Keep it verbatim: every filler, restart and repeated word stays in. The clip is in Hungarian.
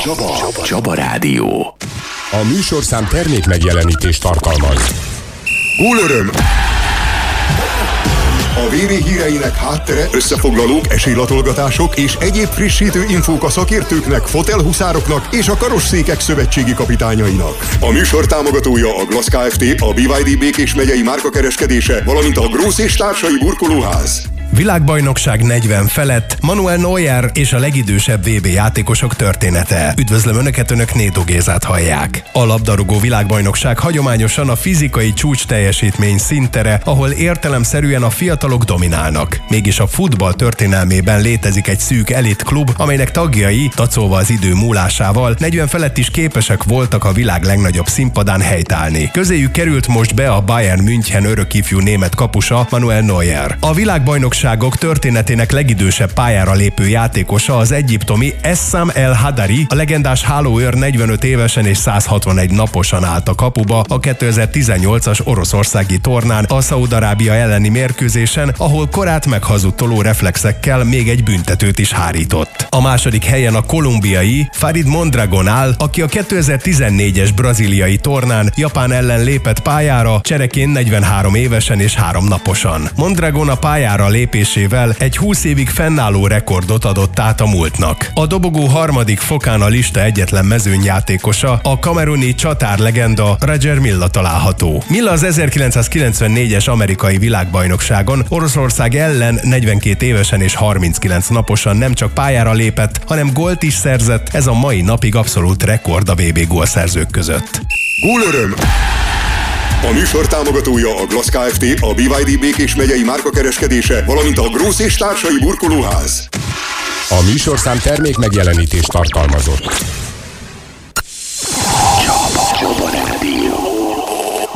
Csaba. Csaba. Csaba Rádió. A műsorszám termék megjelenítést tartalmaz. Gólöröm! A vé bé híreinek háttere, összefoglalók, esélylatolgatások és egyéb frissítő infók a szakértőknek, fotelhuszároknak és a karosszékek szövetségi kapitányainak. A műsor támogatója a Glass Kft., a bé vé dé Békés megyei márkakereskedése, valamint a Grósz és társai burkolóház. Világbajnokság negyven felett, Manuel Neuer és a legidősebb vé bé játékosok története. Üdvözlöm Önöket, Önök Nédó Gézát hallják. A labdarúgó világbajnokság hagyományosan a fizikai csúcs teljesítmény színtere, ahol értelemszerűen a fiatalok dominálnak. Mégis a futball történelmében létezik egy szűk elit klub, amelynek tagjai, tacolva az idő múlásával, negyven felett is képesek voltak a világ legnagyobb színpadán helytállni. Közéjük került most be a Bayern München örökifjú német kapusa, Manuel Neuer. A világbajnokság történetének legidősebb pályára lépő játékosa az egyiptomi Essam El Hadari, a legendás hálóőr negyvenöt évesen és száz hatvanegy naposan állt a kapuba a kétezer-tizennyolcas oroszországi tornán a Szaúd-Arábia elleni mérkőzésen, ahol korát meghazudtoló reflexekkel még egy büntetőt is hárított. A második helyen a kolumbiai Farid Mondragon áll, aki a kétezer-tizennégyes brazíliai tornán Japán ellen lépett pályára, csereként negyvenhárom évesen és három naposan. Mondragon a pályára lépésével egy húsz évig fennálló rekordot adott át a múltnak. A dobogó harmadik fokán a lista egyetlen mezőnyjátékosa, a kameruni csatár legenda Roger Milla található. Milla az ezerkilencszázkilencvennégyes amerikai világbajnokságon Oroszország ellen negyvenkét évesen és harminckilenc naposan nem csak pályára lépett, hanem gólt is szerzett, ez a mai napig abszolút rekord a vé bé gólszerzők között. Gólöröm! A műsor támogatója a Glass Kft., a bé vé dé Békés megyei márkakereskedése, valamint a Grósz és társai burkolóház. A műsorszám termék megjelenítést tartalmazott.